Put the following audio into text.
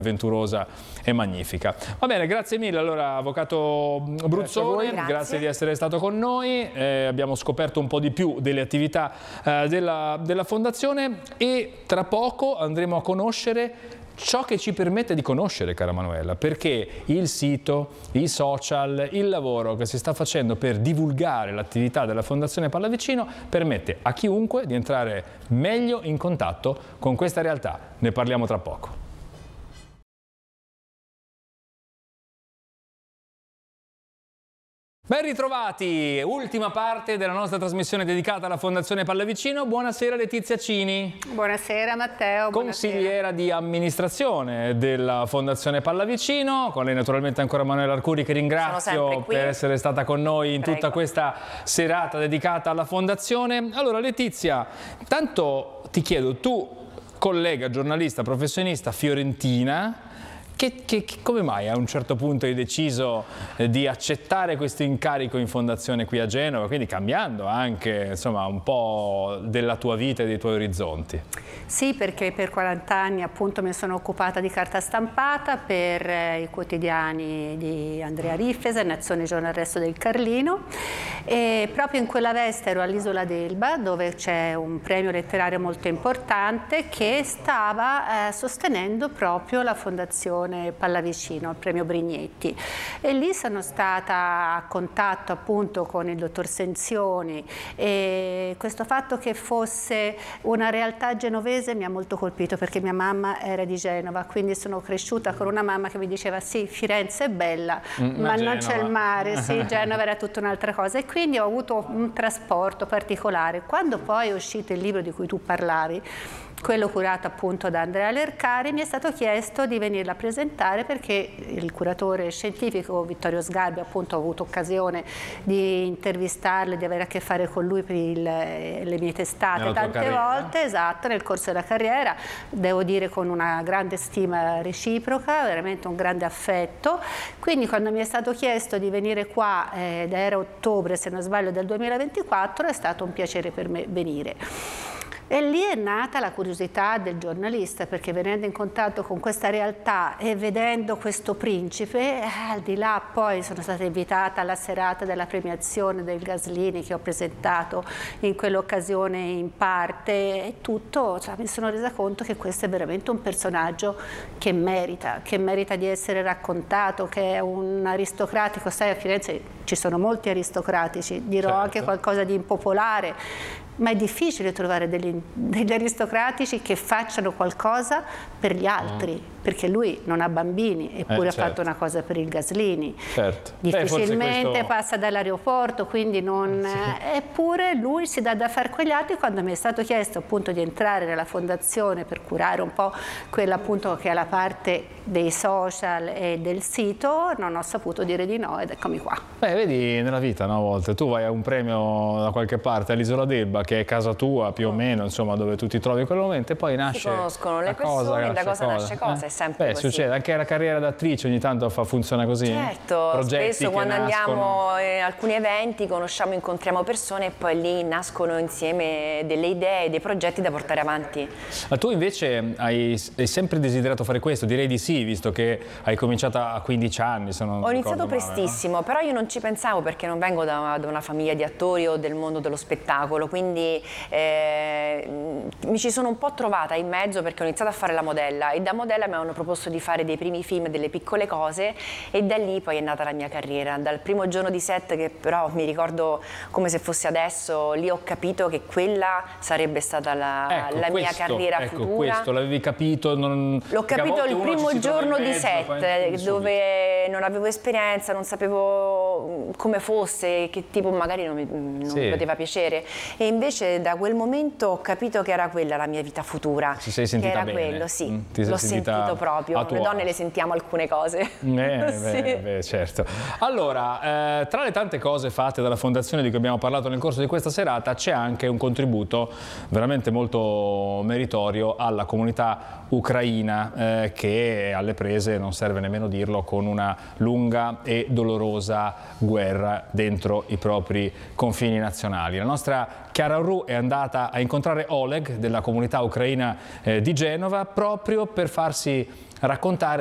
avventurosa e magnifica. Va bene, grazie mille allora avvocato Bruzzone, grazie di essere stato con noi, abbiamo scoperto un po' di più delle attività della fondazione e tra poco andremo a conoscere ciò che ci permette di conoscere, cara Manuela, perché il sito, i social, il lavoro che si sta facendo per divulgare l'attività della Fondazione Pallavicino permette a chiunque di entrare meglio in contatto con questa realtà. Ne parliamo tra poco. Ben ritrovati, ultima parte della nostra trasmissione dedicata alla Fondazione Pallavicino. Buonasera Letizia Cini. Buonasera Matteo. Consigliera di amministrazione della Fondazione Pallavicino, con lei naturalmente ancora Manuela Arcuri che ringrazio per essere stata con noi in tutta questa serata dedicata alla Fondazione. Allora Letizia, tanto ti chiedo, tu collega, giornalista, professionista fiorentina, come mai a un certo punto hai deciso di accettare questo incarico in fondazione qui a Genova, quindi cambiando anche insomma, un po' della tua vita e dei tuoi orizzonti? Sì, perché per 40 anni appunto mi sono occupata di carta stampata per i quotidiani di Andrea Riffesa, Nazione Giorno al Resto del Carlino, e proprio in quella veste ero all'Isola d'Elba dove c'è un premio letterario molto importante che stava sostenendo proprio la Fondazione Pallavicino, il premio Brignetti, e lì sono stata a contatto appunto con il dottor Senzioni e questo fatto che fosse una realtà genovese mi ha molto colpito perché mia mamma era di Genova, quindi sono cresciuta con una mamma che mi diceva sì, Firenze è bella ma non c'è il mare, sì, Genova era tutta un'altra cosa, e quindi ho avuto un trasporto particolare. Quando poi è uscito il libro di cui tu parlavi, quello curato appunto da Andrea Lercari, mi è stato chiesto di venirla a presentare perché il curatore scientifico Vittorio Sgarbi, appunto ho avuto occasione di intervistarlo, di avere a che fare con lui per le mie testate tante volte, esatto, nel corso della carriera, devo dire con una grande stima reciproca, veramente un grande affetto, quindi quando mi è stato chiesto di venire qua, ed era ottobre se non sbaglio del 2024, è stato un piacere per me venire. E lì è nata la curiosità del giornalista, perché venendo in contatto con questa realtà e vedendo questo principe, al di là poi sono stata invitata alla serata della premiazione del Gaslini che ho presentato in quell'occasione in parte e tutto, cioè, mi sono resa conto che questo è veramente un personaggio che merita di essere raccontato, che è un aristocratico, sai a Firenze ci sono molti aristocratici, dirò anche qualcosa di impopolare, ma è difficile trovare degli aristocratici che facciano qualcosa per gli altri, perché lui non ha bambini, eppure ha fatto una cosa per il Gaslini. Difficilmente passa dall'aeroporto, quindi non... Eppure lui si dà da fare con gli altri. Quando mi è stato chiesto appunto di entrare nella fondazione per curare un po' quella appunto che è la parte dei social e del sito, non ho saputo dire di no ed eccomi qua. Vedi nella vita, no, a volte tu vai a un premio da qualche parte all'Isola d'Elba, che è casa tua più o meno, insomma, dove tu ti trovi in quel momento, e poi nasce si conoscono le persone, da cosa nasce cosa, è sempre così. Succede, anche la carriera d'attrice ogni tanto funziona così. Certo, spesso quando andiamo in alcuni eventi conosciamo, incontriamo persone e poi lì nascono insieme delle idee, dei progetti da portare avanti. Ma tu invece hai sempre desiderato fare questo? Direi di sì, visto che hai cominciato a 15 anni. Se non ho iniziato male, prestissimo, no? Però io non ci pensavo perché non vengo da una famiglia di attori o del mondo dello spettacolo, quindi mi ci sono un po' trovata in mezzo perché ho iniziato a fare la modella e da modella mi avevano proposto di fare dei primi film, delle piccole cose, e da lì poi è nata la mia carriera. Dal primo giorno di set, che però mi ricordo come se fosse adesso, lì ho capito che quella sarebbe stata la mia carriera futura. Questo l'avevi capito? L'ho capito il primo giorno di set, dove non avevo esperienza, non sapevo come fosse, che tipo magari non mi poteva piacere, e invece da quel momento ho capito che era quella la mia vita futura. Ti sei sentita era bene? Quello, sì, l'ho sentito proprio. Le donne le sentiamo alcune cose. Certo. Allora, tra le tante cose fatte dalla fondazione di cui abbiamo parlato nel corso di questa serata, c'è anche un contributo veramente molto meritorio alla comunità ucraina, che alle prese, non serve nemmeno dirlo, con una lunga e dolorosa guerra dentro i propri confini nazionali. La nostra Chiara Orru è andata a incontrare Oleg della comunità ucraina di Genova proprio per farsi raccontare